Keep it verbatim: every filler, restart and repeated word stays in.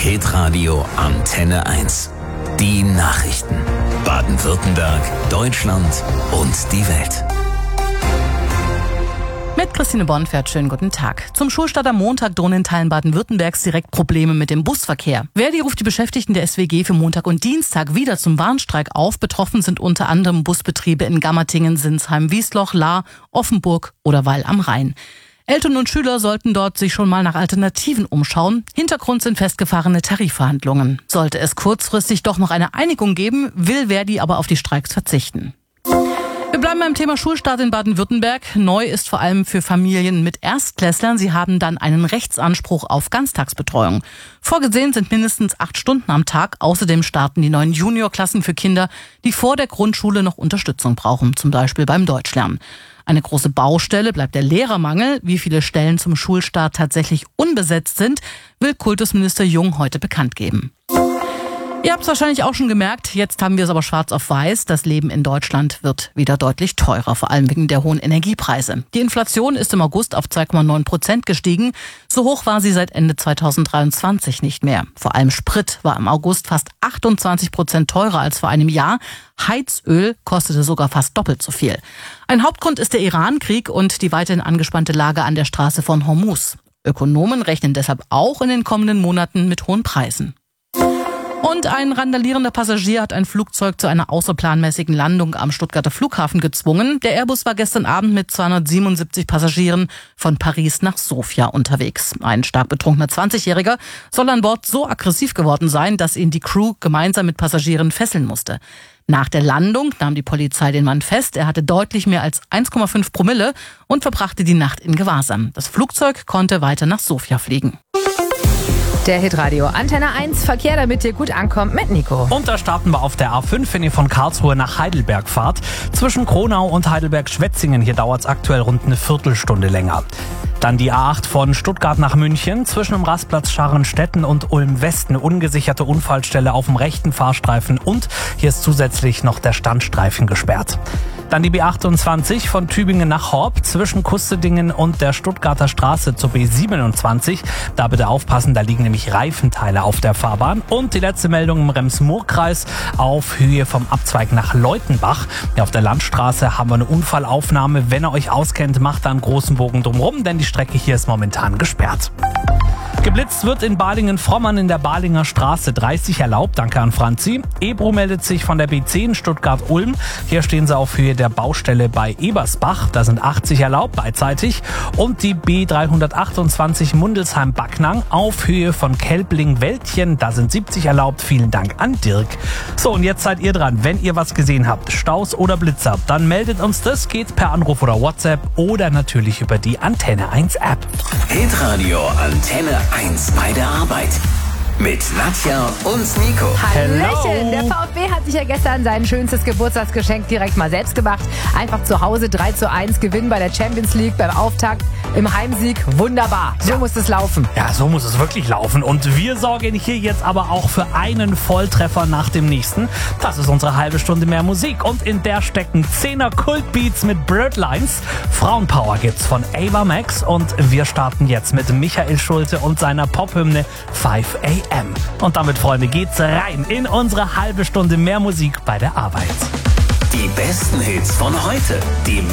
Hitradio Antenne eins. Die Nachrichten. Baden-Württemberg, Deutschland und die Welt. Mit Christine Bonfert, schönen guten Tag. Zum Schulstart am Montag drohen in Teilen Baden-Württembergs direkt Probleme mit dem Busverkehr. Verdi ruft die Beschäftigten der S W G für Montag und Dienstag wieder zum Warnstreik auf. Betroffen sind unter anderem Busbetriebe in Gammertingen, Sinsheim, Wiesloch, Lahr, Offenburg oder Weil am Rhein. Eltern und Schüler sollten dort sich schon mal nach Alternativen umschauen. Hintergrund sind festgefahrene Tarifverhandlungen. Sollte es kurzfristig doch noch eine Einigung geben, will Verdi aber auf die Streiks verzichten. Wir bleiben beim Thema Schulstart in Baden-Württemberg. Neu ist vor allem für Familien mit Erstklässlern. Sie haben dann einen Rechtsanspruch auf Ganztagsbetreuung. Vorgesehen sind mindestens acht Stunden am Tag. Außerdem starten die neuen Juniorklassen für Kinder, die vor der Grundschule noch Unterstützung brauchen, zum Beispiel beim Deutschlernen. Eine große Baustelle bleibt der Lehrermangel. Wie viele Stellen zum Schulstart tatsächlich unbesetzt sind, will Kultusminister Jung heute bekannt geben. Ihr habt es wahrscheinlich auch schon gemerkt, jetzt haben wir es aber schwarz auf weiß. Das Leben in Deutschland wird wieder deutlich teurer, vor allem wegen der hohen Energiepreise. Die Inflation ist im August auf zwei Komma neun Prozent gestiegen. So hoch war sie seit Ende zweitausenddreiundzwanzig nicht mehr. Vor allem Sprit war im August fast achtundzwanzig Prozent teurer als vor einem Jahr. Heizöl kostete sogar fast doppelt so viel. Ein Hauptgrund ist der Iran-Krieg und die weiterhin angespannte Lage an der Straße von Hormuz. Ökonomen rechnen deshalb auch in den kommenden Monaten mit hohen Preisen. Und ein randalierender Passagier hat ein Flugzeug zu einer außerplanmäßigen Landung am Stuttgarter Flughafen gezwungen. Der Airbus war gestern Abend mit zweihundertsiebenundsiebzig Passagieren von Paris nach Sofia unterwegs. Ein stark betrunkener zwanzigjähriger soll an Bord so aggressiv geworden sein, dass ihn die Crew gemeinsam mit Passagieren fesseln musste. Nach der Landung nahm die Polizei den Mann fest. Er hatte deutlich mehr als eins Komma fünf Promille und verbrachte die Nacht in Gewahrsam. Das Flugzeug konnte weiter nach Sofia fliegen. Der Hitradio Antenne eins Verkehr, damit ihr gut ankommt mit Nico. Und da starten wir auf der A fünf, wenn ihr von Karlsruhe nach Heidelberg fahrt. Zwischen Kronau und Heidelberg-Schwetzingen, hier dauert es aktuell rund eine Viertelstunde länger. Dann die A acht von Stuttgart nach München. Zwischen dem Rastplatz Scharrenstetten und Ulm-West eine ungesicherte Unfallstelle auf dem rechten Fahrstreifen. Und hier ist zusätzlich noch der Standstreifen gesperrt. Dann die B achtundzwanzig von Tübingen nach Horb zwischen Kustedingen und der Stuttgarter Straße zur B siebenundzwanzig. Da bitte aufpassen, da liegen nämlich Reifenteile auf der Fahrbahn. Und die letzte Meldung im Rems-Murr-Kreis auf Höhe vom Abzweig nach Leutenbach. Ja, auf der Landstraße haben wir eine Unfallaufnahme. Wenn ihr euch auskennt, macht da einen großen Bogen drumherum, denn die Strecke hier ist momentan gesperrt. Geblitzt wird in Balingen-Frommern in der Balinger Straße. dreißig erlaubt, danke an Franzi. Ebro meldet sich von der B zehn Stuttgart-Ulm. Hier stehen sie auf Höhe der Baustelle bei Ebersbach. Da sind achtzig erlaubt, beidseitig. Und die B dreihundertachtundzwanzig Mundelsheim-Backnang auf Höhe von Kelbling-Wäldchen. Da sind siebzig erlaubt. Vielen Dank an Dirk. So, und jetzt seid ihr dran. Wenn ihr was gesehen habt, Staus oder Blitzer, dann meldet uns das. Geht's per Anruf oder WhatsApp oder natürlich über die Antenne eins App. Hitradio Antenne eins bei der Arbeit. Mit Nadja und Nico. Hallöchen! Der VfB hat sich ja gestern sein schönstes Geburtstagsgeschenk direkt mal selbst gemacht. Einfach zu Hause drei zu eins Gewinn bei der Champions League beim Auftakt im Heimsieg. Wunderbar. So ja. muss es laufen. Ja, so muss es wirklich laufen. Und wir sorgen hier jetzt aber auch für einen Volltreffer nach dem nächsten. Das ist unsere halbe Stunde mehr Musik. Und in der stecken zehner Kultbeats mit Birdlines. Frauenpower gibt's von Ava Max. Und wir starten jetzt mit Michael Schulte und seiner Pophymne five a m. Und damit, Freunde, geht's rein in unsere halbe Stunde mehr Musik bei der Arbeit. Die besten Hits von heute, die